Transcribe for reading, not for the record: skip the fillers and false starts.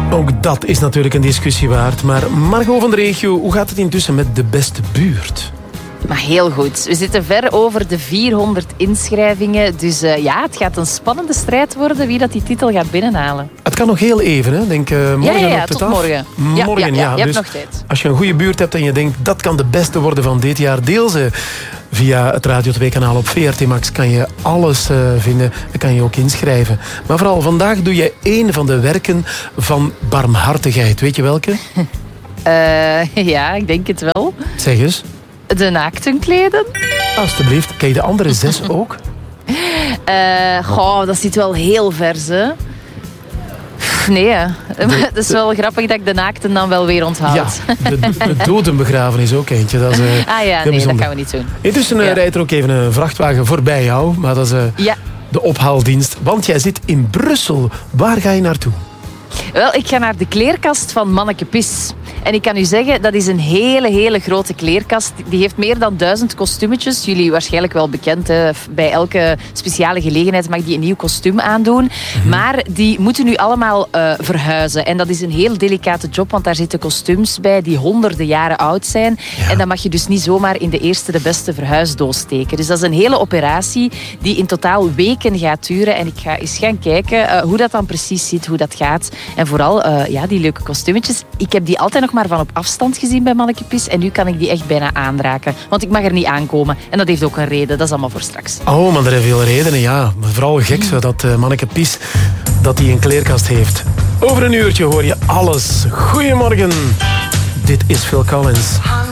Ook dat is natuurlijk een discussie waard. Maar Margot van de regio, hoe gaat het intussen met de beste buurt? Maar heel goed. We zitten ver over de 400 inschrijvingen. Dus het gaat een spannende strijd worden wie dat die titel gaat binnenhalen. Het kan nog heel even, hè? Denk morgen ja, op de tot taf. morgen. Morgen, je hebt dus nog tijd. als je een goede buurt hebt en je denkt dat kan de beste worden van dit jaar, deel ze. Via het Radio 2-kanaal op VRT Max kan je alles vinden. Dan kan je ook inschrijven. Maar vooral vandaag doe je één van de werken van barmhartigheid. Weet je welke? Ja, ik denk het wel. Zeg eens. De naaktenkleden. Alsjeblieft. Ken je de andere 6 ook? Dat zit wel heel vers, hè? Nee, hè. Het is wel grappig dat ik de naakten dan wel weer onthoud. Ja, de dodenbegrafenis ook eentje. Dat is, dat gaan we niet doen. Intussen rijdt er ook even een vrachtwagen voorbij jou. Maar dat is de ophaaldienst. Want jij zit in Brussel. Waar ga je naartoe? Wel, ik ga naar de kleerkast van Manneke Pis. En ik kan u zeggen, dat is een hele grote kleerkast. Die heeft meer dan 1000 kostuumetjes. Jullie waarschijnlijk wel bekend. Hè? Bij elke speciale gelegenheid mag die een nieuw kostuum aandoen. Mm-hmm. Maar die moeten nu allemaal verhuizen. En dat is een heel delicate job, want daar zitten kostuums bij die honderden jaren oud zijn. Ja. En dat mag je dus niet zomaar in de eerste de beste verhuisdoos steken. Dus dat is een hele operatie die in totaal weken gaat duren. En ik ga eens gaan kijken hoe dat dan precies zit, hoe dat gaat. En vooral die leuke kostuumetjes. Ik heb die altijd nog maar van op afstand gezien bij Manneke Pis. En nu kan ik die echt bijna aanraken. Want ik mag er niet aankomen. En dat heeft ook een reden. Dat is allemaal voor straks. Oh, maar er zijn veel redenen, ja. Vooral gek zo dat Manneke Pis dat die een kleerkast heeft. Over een uurtje hoor je alles. Goedemorgen. Dit is Phil Collins.